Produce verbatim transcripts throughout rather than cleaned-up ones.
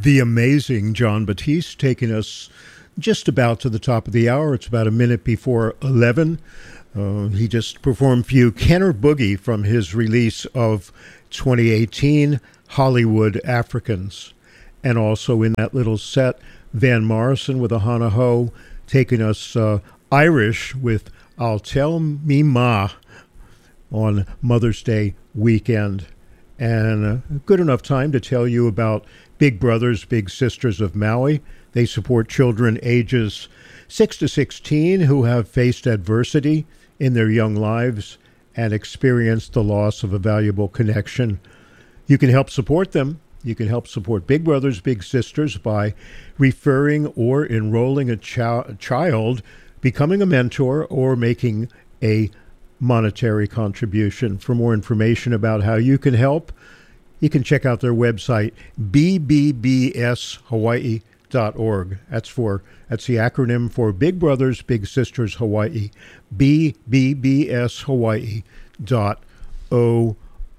the amazing Jon Batiste, taking us just about to the top of the hour. It's about a minute before eleven. Uh, he just performed for you Kenner Boogie from his release of twenty eighteen, Hollywood Africans. And also in that little set, Van Morrison with a Hana Ho, taking us uh, Irish with I'll Tell Me Ma on Mother's Day weekend. And uh, good enough time to tell you about Big Brothers Big Sisters of Maui. They support children ages six to sixteen who have faced adversity in their young lives and experienced the loss of a valuable connection. You can help support them. You can help support Big Brothers Big Sisters by referring or enrolling a, ch- a child, becoming a mentor, or making a monetary contribution. For more information about how you can help, you can check out their website, b b b s hawaii dot org. That's for that's the acronym for Big Brothers Big Sisters Hawaii, b b b s hawaii dot org.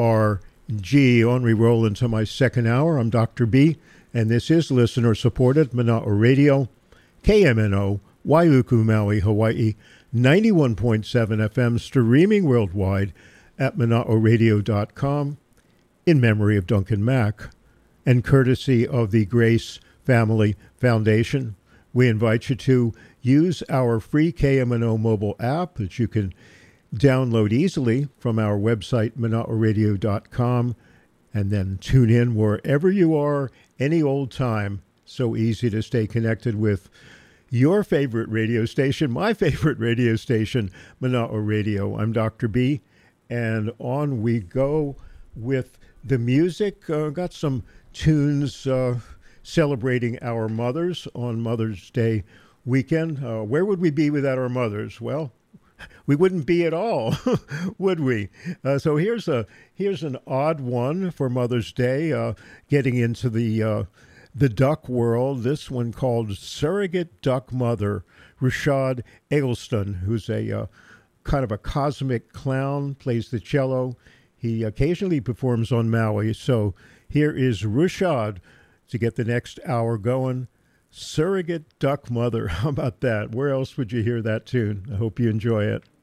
On we roll into my second hour. I'm Doctor B, and this is listener-supported Mana'o Radio, K M N O, Wailuku, Maui, Hawaii, ninety-one point seven F M, streaming worldwide at mana'o radio dot com, in memory of Duncan Mack, and courtesy of the Grace Family Foundation. We invite you to use our free K M N O mobile app that you can download easily from our website, mana'o radio dot com, and then tune in wherever you are, any old time. So easy to stay connected with your favorite radio station, my favorite radio station, Mana'o Radio. I'm Doctor B, and on we go with the music. Uh, got some tunes uh, celebrating our mothers on Mother's Day weekend. Uh, where would we be without our mothers? Well, we wouldn't be at all, would we? Uh, so here's a here's an odd one for Mother's Day, uh, getting into the uh, the duck world. This one called Surrogate Duck Mother, Rashad Eggleston, who's a uh, kind of a cosmic clown, plays the cello. He occasionally performs on Maui. So here is Rashad to get the next hour going. Surrogate Duck Mother. How about that? Where else would you hear that tune? I hope you enjoy it.